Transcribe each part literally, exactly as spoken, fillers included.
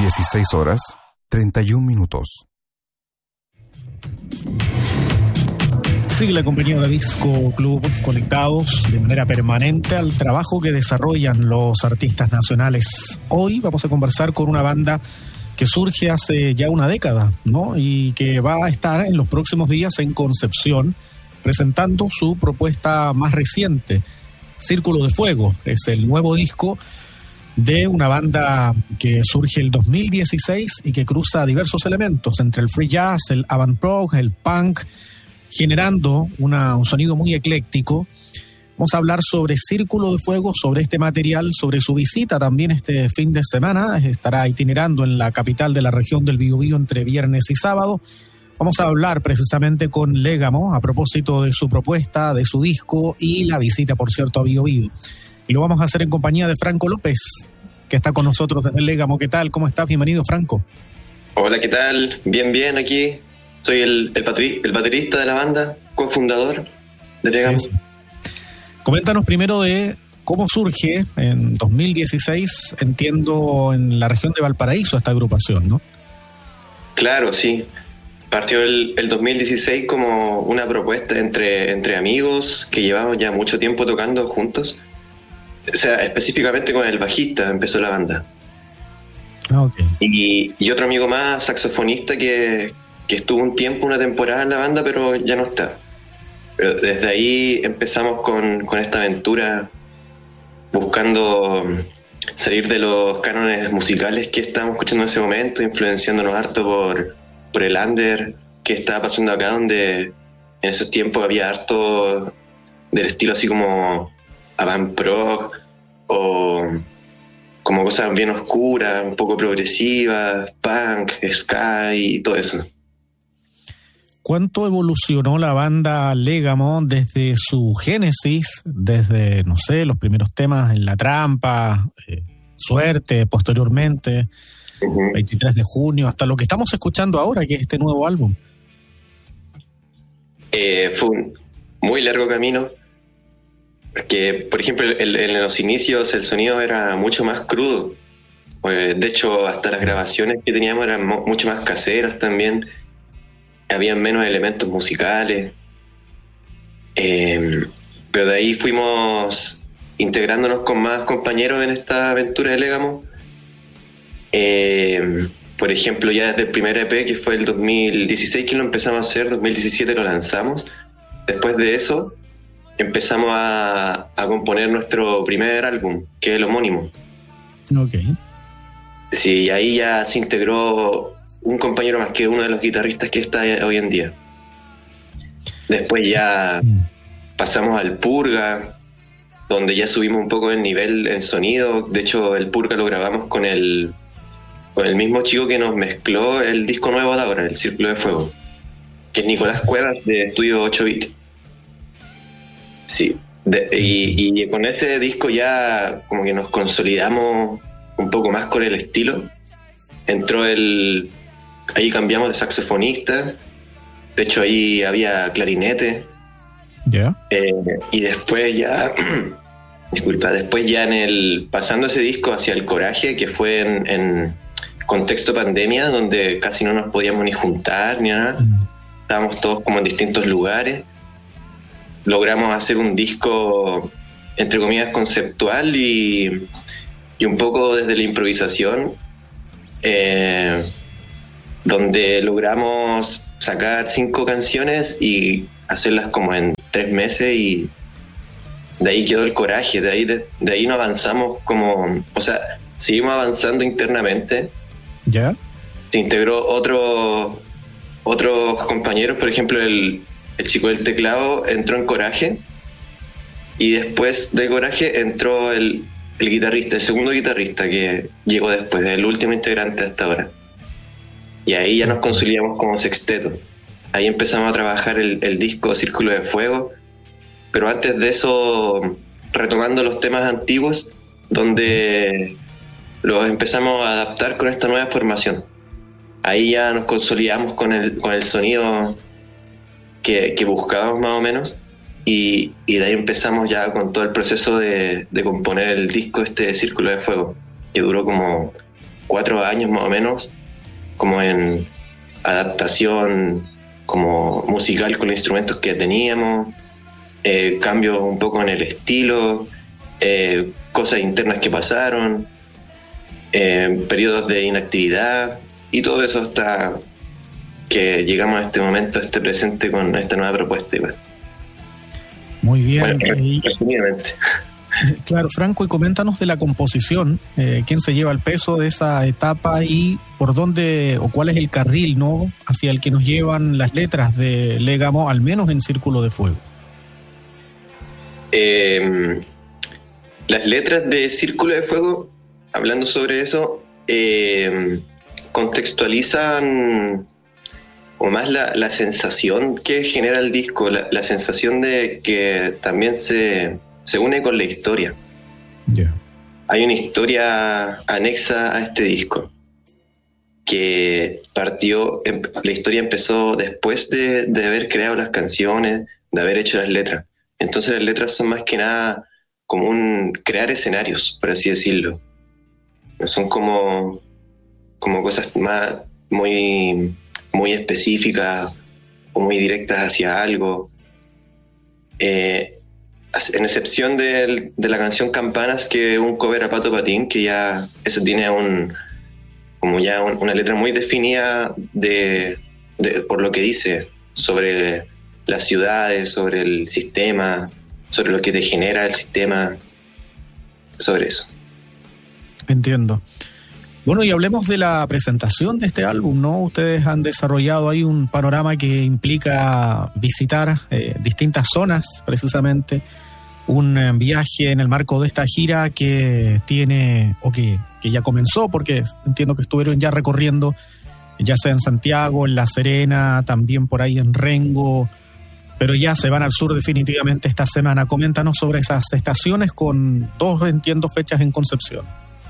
dieciséis horas, treinta y un minutos. Sigue la compañía de Disco Club conectados de manera permanente al trabajo que desarrollan los artistas nacionales. Hoy vamos a conversar con una banda que surge hace ya una década, ¿no? Y que va a estar en los próximos días en Concepción presentando su propuesta más reciente. Círculo de Fuego es el nuevo disco de una banda que surge el dos mil dieciséis y que cruza diversos elementos entre el free jazz, el avant prog, el punk, generando una, un sonido muy ecléctico. Vamos a hablar sobre Círculo de Fuego, sobre este material, sobre su visita también este fin de semana. Estará itinerando en la capital de la región del Biobío entre viernes y sábado. Vamos a hablar precisamente con Légamo a propósito de su propuesta, de su disco y la visita, por cierto, a Biobío. Y lo vamos a hacer en compañía de Franco López, que está con nosotros desde Légamo. ¿Qué tal? ¿Cómo estás? Bienvenido, Franco. Hola, ¿qué tal? Bien, bien, aquí. Soy el, el, patri- el baterista de la banda, cofundador de Légamo. Eso. Coméntanos primero de cómo surge en dos mil dieciséis, entiendo, en la región de Valparaíso esta agrupación, ¿no? Claro, sí. Partió el, el dos mil dieciséis como una propuesta entre, entre amigos que llevamos ya mucho tiempo tocando juntos. O sea, específicamente con el bajista empezó la banda. Ah, okay. Y, y otro amigo más, saxofonista, que, que estuvo un tiempo, una temporada en la banda, pero ya no está. Pero desde ahí empezamos con, con esta aventura, buscando salir de los cánones musicales que estábamos escuchando en ese momento, influenciándonos harto por, por el under que estaba pasando acá, donde en esos tiempos había harto del estilo así como avant prog o como cosas bien oscuras, un poco progresivas, punk, ska y todo eso. ¿Cuánto evolucionó la banda Légamo desde su génesis, desde, no sé, los primeros temas en La Trampa, eh, Suerte, posteriormente, uh-huh. veintitrés de junio, hasta lo que estamos escuchando ahora, que es este nuevo álbum? Eh, fue un muy largo camino, porque, por ejemplo, el, en los inicios el sonido era mucho más crudo. De hecho, hasta las grabaciones que teníamos eran mucho más caseras también. Habían menos elementos musicales, eh, pero de ahí fuimos integrándonos con más compañeros en esta aventura de Légamo. Eh, por ejemplo, ya desde el primer E P, que fue el dos mil dieciséis que lo empezamos a hacer, dos mil diecisiete lo lanzamos. Después de eso empezamos a, a componer nuestro primer álbum, que es el homónimo. Ok. Sí, ahí ya se integró un compañero más, que uno de los guitarristas que está hoy en día. Después ya pasamos al Purga, donde ya subimos un poco el nivel en sonido. De hecho, el Purga lo grabamos con el con el mismo chico que nos mezcló el disco nuevo de ahora, el Círculo de Fuego, que es Nicolás Cuevas, de Estudio ocho bit. Sí, de, y, y con ese disco ya como que nos consolidamos un poco más con el estilo. Entró el... Ahí cambiamos de saxofonista. De hecho, ahí había clarinete. Ya. Yeah. Eh, y después ya... disculpa, después ya en el... Pasando ese disco hacia El Coraje, que fue en, en contexto pandemia, donde casi no nos podíamos ni juntar ni nada. Mm. Estábamos todos como en distintos lugares. Logramos hacer un disco, entre comillas, conceptual y, y un poco desde la improvisación. Eh... donde logramos sacar cinco canciones y hacerlas como en tres meses, y de ahí quedó El Coraje. De ahí, de, de ahí no avanzamos como... O sea, seguimos avanzando internamente. ¿Ya? Se integró otro, otros compañeros, por ejemplo, el, el chico del teclado entró en Coraje, y después de Coraje entró el, el guitarrista, el segundo guitarrista que llegó después, el último integrante hasta ahora. Y ahí ya nos consolidamos como sexteto. Ahí empezamos a trabajar el, el disco Círculo de Fuego, pero antes de eso, retomando los temas antiguos, donde los empezamos a adaptar con esta nueva formación. Ahí ya nos consolidamos con el, con el sonido que, que buscábamos más o menos, y, y de ahí empezamos ya con todo el proceso de, de componer el disco este Círculo de Fuego, que duró como cuatro años más o menos, como en adaptación como musical con los instrumentos que teníamos, eh, cambios un poco en el estilo, eh, cosas internas que pasaron, eh, periodos de inactividad, y todo eso hasta que llegamos a este momento, a este presente con esta nueva propuesta. Igual. Muy bien. Bueno, y, resumidamente. Claro, Franco, y coméntanos de la composición, eh, quién se lleva el peso de esa etapa y por dónde o cuál es el carril, ¿no?, hacia el que nos llevan las letras de Légamo, al menos en Círculo de Fuego. Eh, las letras de Círculo de Fuego, hablando sobre eso, eh, contextualizan o más la, la sensación que genera el disco, la, la sensación de que también se, se une con la historia. Yeah. Hay una historia anexa a este disco que partió, la historia empezó después de, de haber creado las canciones, de haber hecho las letras. Entonces las letras son más que nada como un crear escenarios, por así decirlo. Son como, como cosas más muy, muy específicas o muy directas hacia algo. Eh, en excepción de, de la canción Campanas, que es un cover a Pato Patín, que ya eso tiene un como ya un, una letra muy definida de, de por lo que dice sobre las ciudades, sobre el sistema, sobre lo que te genera el sistema, sobre eso. Entiendo. Bueno, y hablemos de la presentación de este álbum, ¿no? Ustedes han desarrollado ahí un panorama que implica visitar eh, distintas zonas, precisamente. Un eh, viaje en el marco de esta gira que tiene, o que, que ya comenzó, porque entiendo que estuvieron ya recorriendo, ya sea en Santiago, en La Serena, también por ahí en Rengo, pero ya se van al sur definitivamente esta semana. Coméntanos sobre esas estaciones con dos, entiendo, fechas en Concepción.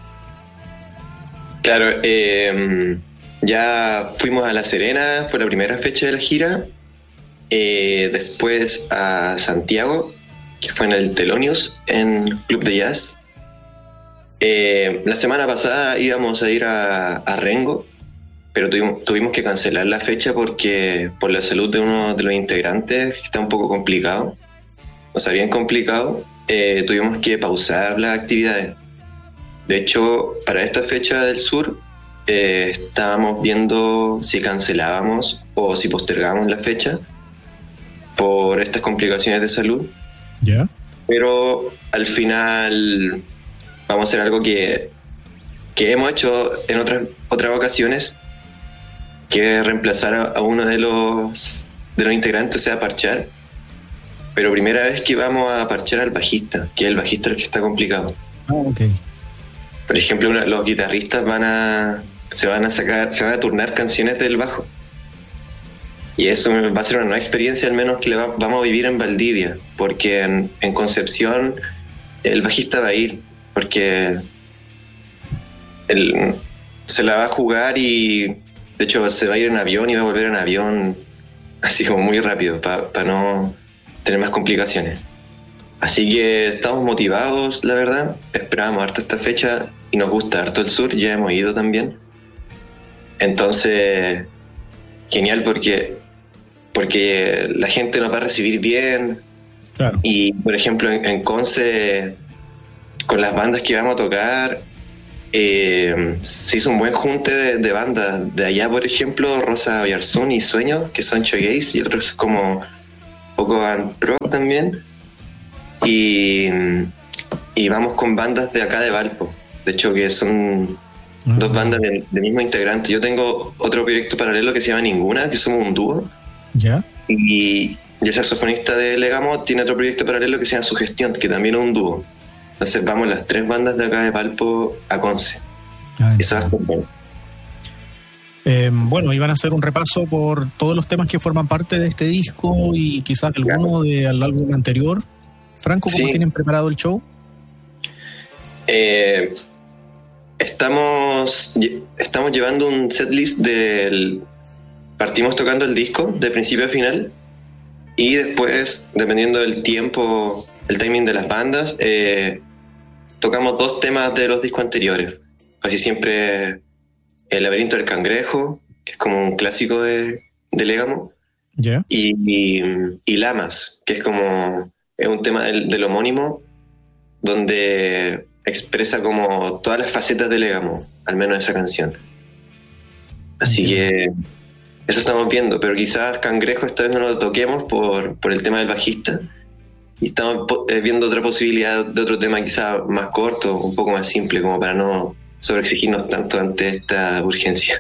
Claro, eh, ya fuimos a La Serena, fue la primera fecha de la gira, eh, después a Santiago, que fue en el Telonius, en Club de Jazz. Eh, la semana pasada íbamos a ir a, a Rengo, pero tuvimos, tuvimos que cancelar la fecha porque por la salud de uno de los integrantes, que está un poco complicado, o sea, bien complicado, eh, tuvimos que pausar las actividades. De hecho, para esta fecha del sur, eh, estábamos viendo si cancelábamos o si postergábamos la fecha por estas complicaciones de salud. ¿Ya? Yeah. Pero al final vamos a hacer algo que, que hemos hecho en otras otras ocasiones, que es reemplazar a, a uno de los de los integrantes, o sea, parchar. Pero primera vez que vamos a parchar al bajista, que es el bajista el que está complicado. Ah, ok. Por ejemplo, una, los guitarristas van a se van a sacar, se van a turnar canciones del bajo. Y eso va a ser una nueva experiencia, al menos que le va, vamos a vivir en Valdivia, porque en, en Concepción el bajista va a ir, porque él se la va a jugar y de hecho se va a ir en avión y va a volver en avión así como muy rápido para pa no tener más complicaciones. Así que estamos motivados, la verdad, esperábamos harto esta fecha y nos gusta harto el sur, ya hemos ido también. Entonces, genial porque porque la gente nos va a recibir bien. Claro. Y por ejemplo en, en Conce, con las bandas que vamos a tocar, eh, se hizo un buen junte de, de bandas de allá, por ejemplo Rosa Oyarzún y Sueño, que son shoegaze, y otros como poco band rock también, y, y vamos con bandas de acá de Valpo, de hecho que son uh-huh. dos bandas del, del mismo integrante. Yo tengo otro proyecto paralelo que se llama Ninguna, que somos un dúo. ¿Ya? Y, y el saxofonista de Légamo tiene otro proyecto paralelo que se llama Sugestión, que también es un dúo. Entonces vamos las tres bandas de acá de Valpo a Conce. Ah, eso va a estar bueno. Eh, bueno, iban a hacer un repaso por todos los temas que forman parte de este disco y quizás alguno del álbum anterior. Franco, ¿cómo sí. tienen preparado el show? Eh, estamos, estamos llevando un setlist del... Partimos tocando el disco de principio a final y después, dependiendo del tiempo, el timing de las bandas, eh, tocamos dos temas de los discos anteriores. casi siempre El laberinto del cangrejo, que es como un clásico de, de Légamo, ¿Ya? y, y, y Lamas, que es como es un tema del, del homónimo, donde expresa como todas las facetas de Légamo, al menos esa canción. Así que eso estamos viendo, pero quizás Cangrejo esta vez no lo toquemos por, por el tema del bajista, y estamos eh, viendo otra posibilidad de otro tema quizás más corto, un poco más simple, como para no sobreexigirnos tanto ante esta urgencia.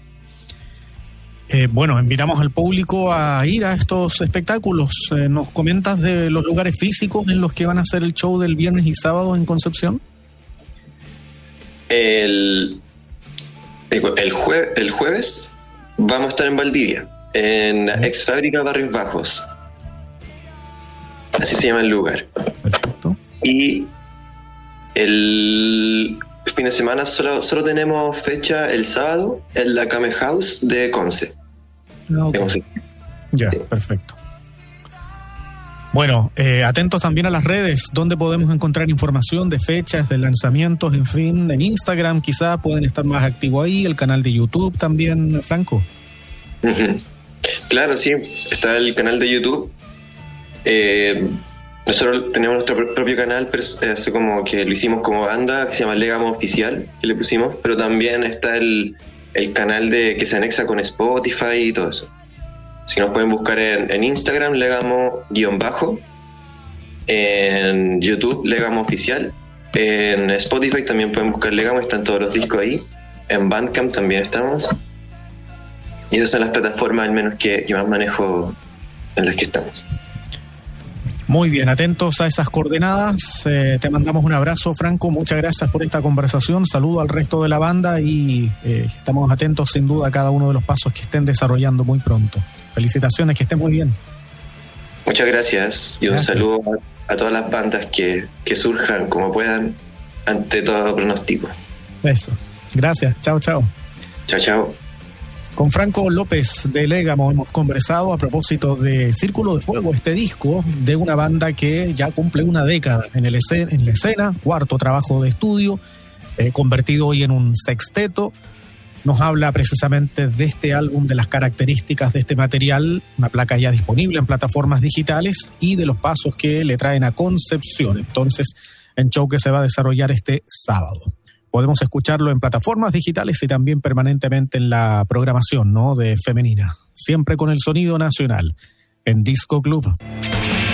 Eh, bueno, invitamos al público a ir a estos espectáculos. Eh, ¿Nos comentas de los lugares físicos en los que van a hacer el show del viernes y sábado en Concepción? El, el, jue, el jueves vamos a estar en Valdivia, en la ex fábrica Barrios Bajos. Así se llama el lugar. Perfecto. Y el fin de semana solo, solo tenemos fecha el sábado en la Kame House de Conce. Ah, okay. De Conce. Ya, Sí. Perfecto. Bueno, eh, atentos también a las redes, donde podemos encontrar información de fechas, de lanzamientos, en fin, en Instagram quizá pueden estar más activos ahí, el canal de YouTube también, Franco. Uh-huh. Claro, sí, está el canal de YouTube. Eh, nosotros tenemos nuestro pr- propio canal, pero es- hace como que lo hicimos como banda, que se llama Légamo Oficial, que le pusimos, pero también está el, el canal de que se anexa con Spotify y todo eso. Si nos pueden buscar en, en Instagram, Légamo-bajo, en YouTube, Légamo Oficial, en Spotify también pueden buscar Légamo, están todos los discos ahí, en Bandcamp también estamos, y esas son las plataformas al menos que, que más manejo en las que estamos. Muy bien, atentos a esas coordenadas. Eh, te mandamos un abrazo, Franco. Muchas gracias por esta conversación. Saludo al resto de la banda y eh, estamos atentos sin duda a cada uno de los pasos que estén desarrollando muy pronto. Felicitaciones, que estén muy bien. Muchas gracias y un Gracias. saludo a, a todas las bandas que, que surjan como puedan ante todo pronóstico. Eso. Gracias. Chao, chao. Chao, chao. Con Franco López de Légamo hemos conversado a propósito de Círculo de Fuego, este disco de una banda que ya cumple una década en, el escena, en la escena, cuarto trabajo de estudio, eh, convertido hoy en un sexteto. Nos habla precisamente de este álbum, de las características de este material, una placa ya disponible en plataformas digitales y de los pasos que le traen a Concepción. Entonces, en show que se va a desarrollar este sábado. Podemos escucharlo en plataformas digitales y también permanentemente en la programación, ¿no?, de Femenina. Siempre con el sonido nacional, en Disco Club.